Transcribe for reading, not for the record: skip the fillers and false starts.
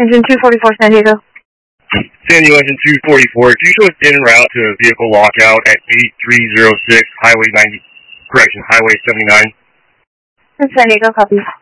Engine 244, San Diego. San Diego Engine 244, do you show us en route to a vehicle lockout at 8306 Highway 79? San Diego, copy.